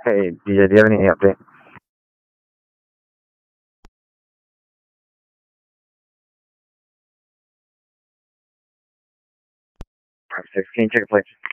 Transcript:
Hey, DJ, do you have any update? 5-6, can you check a place?